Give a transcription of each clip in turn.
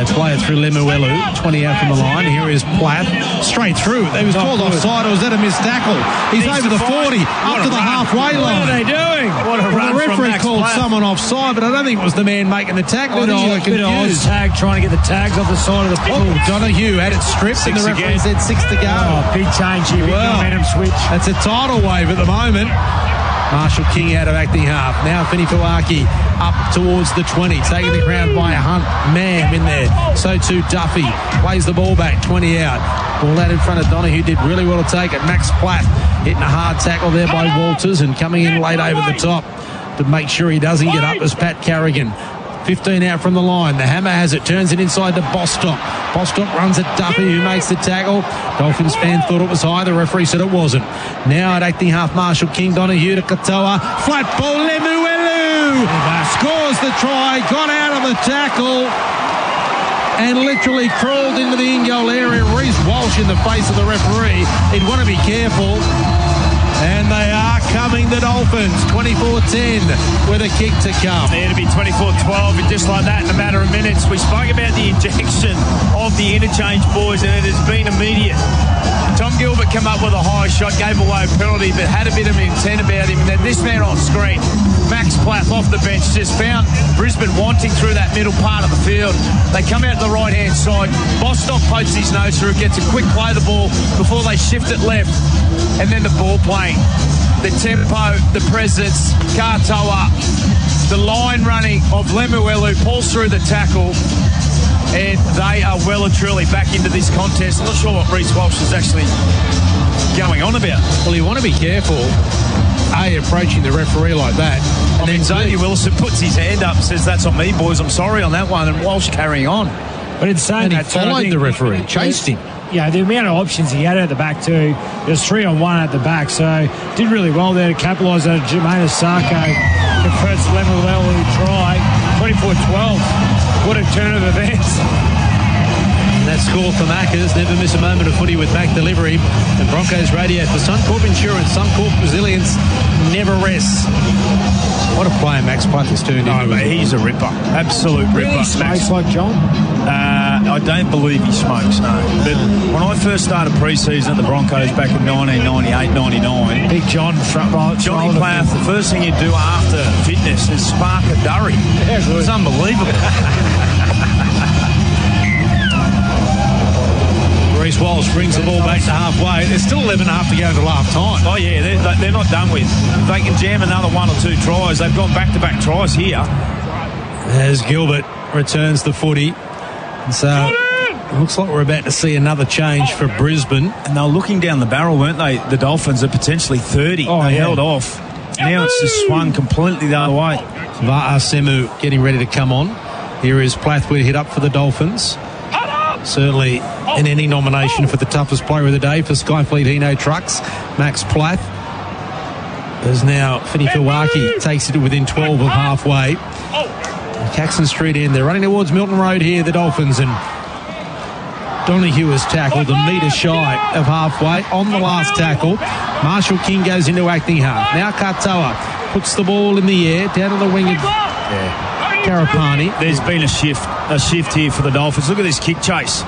They play it through Lemuelu, 20 out from the line. Here is Platt, straight through. They was called offside, or was that a missed tackle? He's over the 40, up to the halfway line. What are they doing? What a run The from referee Max called Platt. someone offside, but I don't think it was the man making the tackle. Bit of tag, trying to get the tags off the side of the pitch. Donahue had it stripped, and the referee said 6 to go. Oh, big change here, big momentum switch. That's a tidal wave at the moment. Marshall King out of acting half. Now Finney Fuaki up towards the 20, taking the ground by Hunt. Mam in there. So too Duffy. Plays the ball back, 20 out. Ball out in front of Donahue, did really well to take it. Max Platt hitting a hard tackle there by Walters and coming in late over the top to make sure he doesn't get up as Pat Carrigan. 15 out from the line. The hammer has it. Turns it inside to Bostock. Bostock runs at Duffy, who makes the tackle. Dolphins fan thought it was high. The referee said it wasn't. Now at acting half, Marshall King, Donahue to Katoa. Flat ball, Lemuelu scores the try. Got out of the tackle and literally crawled into the in-goal area. Reece Walsh in the face of the referee. He'd want to be careful. And they are coming, the Dolphins, 24-10 with a kick to come. It'll be 24-12 and just like that in a matter of minutes. We spoke about the injection of the interchange, boys, and it has been immediate. Tom Gilbert came up with a high shot, gave away a penalty, but had a bit of intent about him. And then this man on screen, Max Platt off the bench, just found Brisbane wanting through that middle part of the field. They come out to the right-hand side. Bostock pokes his nose through, gets a quick play of the ball before they shift it left. And then the ball playing. The tempo, the presence, Katoa, the line running of Lemuelu pulls through the tackle. And they are well and truly back into this contest. I'm not sure what Reece Walsh is actually going on about. Well, you want to be careful, A, approaching the referee like that. And then Xavier Wilson puts his hand up and says, "That's on me, boys. I'm sorry on that one." And Walsh carrying on. But in saying And he that, followed the referee, chased him. Yeah, the amount of options he had at the back too. There's 3-on-1 at the back, so did really well there to capitalise on Jermaine Asako. The first Lemuelu try, 24-12. What a turn of events. And that score for Maccas. Never miss a moment of footy with Mac Delivery. And Broncos Radio for Suncorp Insurance. Suncorp Resilience never rests. What a player Max Platt has turned into. Mate, he's a ripper. Absolute ripper. He smokes like John. I don't believe he smokes, no. But when I first started pre-season at the Broncos back in 1998-99, Big John, front right. Johnny Plath, the first thing you do after fitness is spark a durry. Yeah, good. It's unbelievable. Reece Walsh brings the ball back to halfway. There's still 11 and a half to go into half time. Oh, yeah, they're not done with. If they can jam another 1 or 2 tries, they've gone back-to-back tries here. As Gilbert returns the footy. So it looks like we're about to see another change for Brisbane. And they were looking down the barrel, weren't they? The Dolphins are potentially 30. Oh, they yeah. held off. Now it's just swung completely the other way. Va'asemu getting ready to come on. Here is Plathwood hit up for the Dolphins. Certainly in any nomination for the toughest player of the day for Skyfleet Hino Trucks, Max Platt. As now Finney Fuaki takes it to within 12 of halfway. Caxton Street end. They're running towards Milton Road here, the Dolphins, and Donahue has tackled a metre shy of halfway on the last tackle. Marshall King goes into acting half. Now Katoa puts the ball in the air down on the wing of Karapani. There's been a shift here for the Dolphins. Look at this kick chase.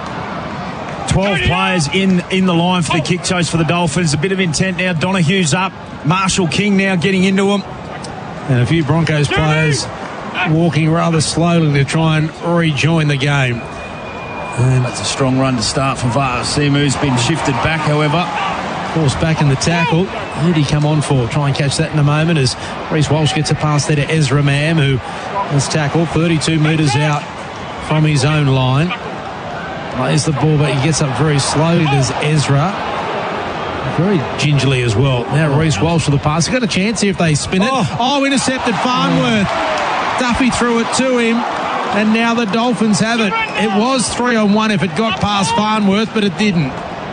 12 players in the line for the kick chase for the Dolphins. A bit of intent now. Donahue's up. Marshall King now getting into him. And a few Broncos players walking rather slowly to try and rejoin the game. And that's a strong run to start from Va'asemu, who's been shifted back, however. Forced back in the tackle. Who did he come on for? Try and catch that in a moment as Reece Walsh gets a pass there to Ezra Mam, who has tackled 32 metres out from his own line. Plays the ball, but he gets up very slowly. There's Ezra. Very gingerly as well. Now Reece Walsh with the pass. He's got a chance here if they spin it. Oh, intercepted Farnworth. Duffy threw it to him. And now the Dolphins have it. It was 3-on-1 if it got past Farnworth, but it didn't.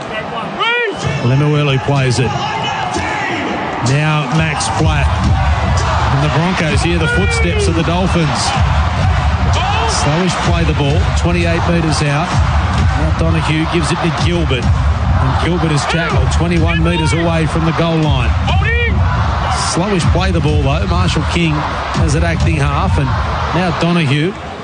Lemuelu plays it. Now Max Platt. And the Broncos hear the footsteps of the Dolphins. Slowish play the ball. 28 metres out. Now Donahue gives it to Gilbert. And Gilbert is tackled 21 metres away from the goal line. Slowish play the ball though. Marshall King has it acting half. And now Donahue